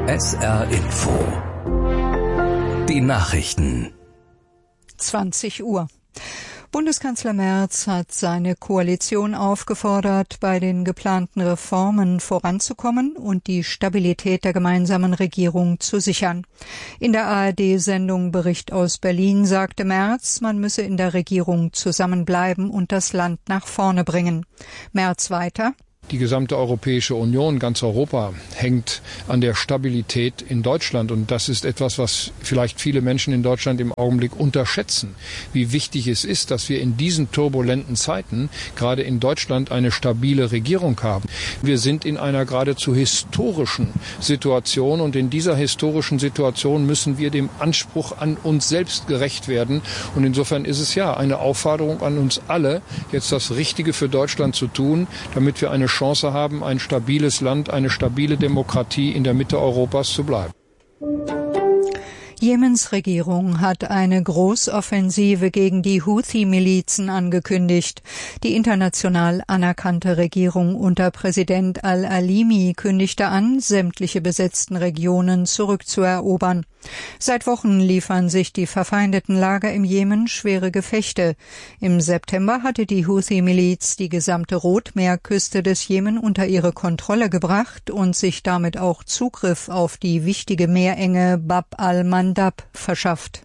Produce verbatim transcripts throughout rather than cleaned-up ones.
S R Info. Die Nachrichten. zwanzig Uhr. Bundeskanzler Merz hat seine Koalition aufgefordert, bei den geplanten Reformen voranzukommen und die Stabilität der gemeinsamen Regierung zu sichern. In der A R D-Sendung Bericht aus Berlin sagte Merz, man müsse in der Regierung zusammenbleiben und das Land nach vorne bringen. Merz weiter: Die gesamte Europäische Union, ganz Europa, hängt an der Stabilität in Deutschland. Und das ist etwas, was vielleicht viele Menschen in Deutschland im Augenblick unterschätzen, wie wichtig es ist, dass wir in diesen turbulenten Zeiten gerade in Deutschland eine stabile Regierung haben. Wir sind in einer geradezu historischen Situation, und in dieser historischen Situation müssen wir dem Anspruch an uns selbst gerecht werden. Und insofern ist es ja eine Aufforderung an uns alle, jetzt das Richtige für Deutschland zu tun, damit wir eine Chance haben, ein stabiles Land, eine stabile Demokratie in der Mitte Europas zu bleiben. Jemens Regierung hat eine Großoffensive gegen die Houthi-Milizen angekündigt. Die international anerkannte Regierung unter Präsident al-Alimi kündigte an, sämtliche besetzten Regionen zurückzuerobern. Seit Wochen liefern sich die verfeindeten Lager im Jemen schwere Gefechte. Im September hatte die Houthi-Miliz die gesamte Rotmeerküste des Jemen unter ihre Kontrolle gebracht und sich damit auch Zugriff auf die wichtige Meerenge Bab al-Mandab verschafft.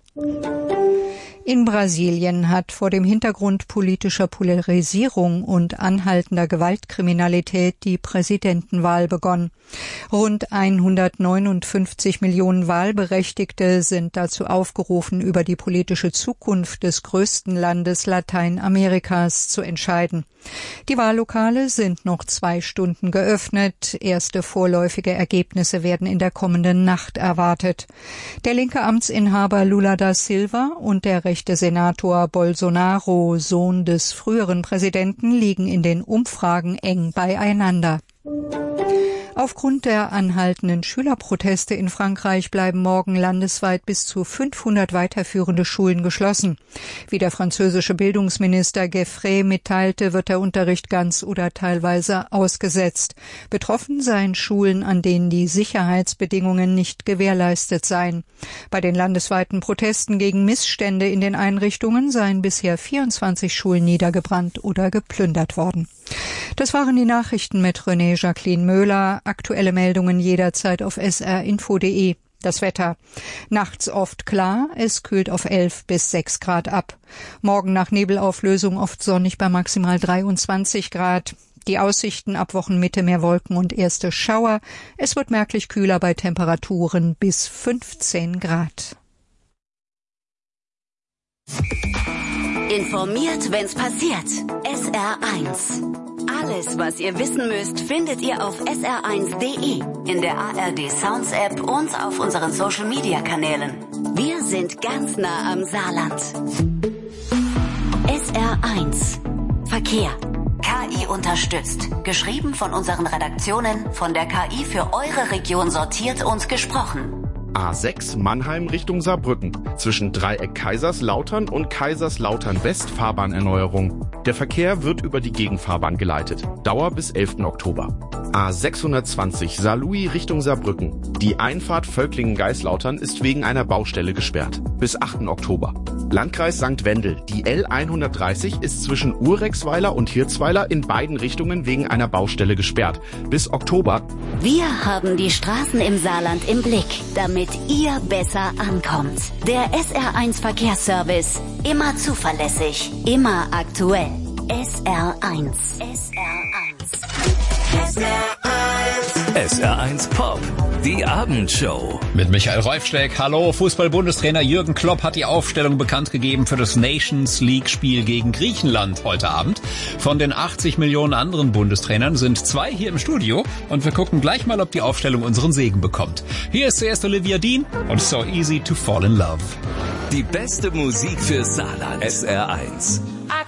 In Brasilien hat vor dem Hintergrund politischer Polarisierung und anhaltender Gewaltkriminalität die Präsidentenwahl begonnen. Rund hundertneunundfünfzig Millionen Wahlberechtigte sind dazu aufgerufen, über die politische Zukunft des größten Landes Lateinamerikas zu entscheiden. Die Wahllokale sind noch zwei Stunden geöffnet. Erste vorläufige Ergebnisse werden in der kommenden Nacht erwartet. Der linke Amtsinhaber Lula da Silva und der rechte Senator Bolsonaro, Sohn des früheren Präsidenten, liegen in den Umfragen eng beieinander. Aufgrund der anhaltenden Schülerproteste in Frankreich bleiben morgen landesweit bis zu fünfhundert weiterführende Schulen geschlossen. Wie der französische Bildungsminister Gueffray mitteilte, wird der Unterricht ganz oder teilweise ausgesetzt. Betroffen seien Schulen, an denen die Sicherheitsbedingungen nicht gewährleistet seien. Bei den landesweiten Protesten gegen Missstände in den Einrichtungen seien bisher vierundzwanzig Schulen niedergebrannt oder geplündert worden. Das waren die Nachrichten mit René Jacqueline Möhler. Aktuelle Meldungen jederzeit auf s r info punkt d e. Das Wetter: nachts oft klar, es kühlt auf elf bis sechs Grad ab. Morgen nach Nebelauflösung oft sonnig bei maximal dreiundzwanzig Grad. Die Aussichten: ab Wochenmitte mehr Wolken und erste Schauer. Es wird merklich kühler bei Temperaturen bis fünfzehn Grad. Informiert, wenn's passiert. S R eins. Alles, was ihr wissen müsst, findet ihr auf s r eins punkt d e, in der A R D Sounds App und auf unseren Social Media Kanälen. Wir sind ganz nah am Saarland. S R eins. Verkehr. K I unterstützt. Geschrieben von unseren Redaktionen, von der K I für eure Region sortiert und gesprochen. A sechs Mannheim Richtung Saarbrücken. Zwischen Dreieck Kaiserslautern und Kaiserslautern West Fahrbahnerneuerung. Der Verkehr wird über die Gegenfahrbahn geleitet. Dauer bis elften Oktober. A sechshundertzwanzig Saarlouis Richtung Saarbrücken. Die Einfahrt Völklingen-Geislautern ist wegen einer Baustelle gesperrt. Bis achten Oktober. Landkreis Sankt Wendel. Die L hundertdreißig ist zwischen Urexweiler und Hirzweiler in beiden Richtungen wegen einer Baustelle gesperrt. Bis Oktober. Wir haben die Straßen im Saarland im Blick, damit ihr besser ankommt. Der S R eins Verkehrsservice. Immer zuverlässig, immer aktuell. S R eins. S R eins. S R eins. S R eins Pop. Die Abendshow. Mit Michael Reufschläg. Hallo, Fußball-Bundestrainer Jürgen Klopp hat die Aufstellung bekannt gegeben für das Nations League-Spiel gegen Griechenland heute Abend. Von den achtzig Millionen anderen Bundestrainern sind zwei hier im Studio und wir gucken gleich mal, ob die Aufstellung unseren Segen bekommt. Hier ist zuerst Olivia Dean und So Easy to Fall in Love. Die beste Musik für Saarland. S R eins.